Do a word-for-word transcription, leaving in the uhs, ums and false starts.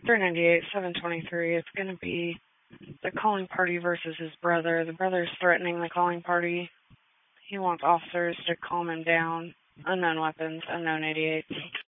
three ninety-eight, seven twenty-three. It's going to be the calling party versus his brother. The brother's threatening the calling party. He wants officers to calm him down. Unknown weapons, unknown eighty-eight.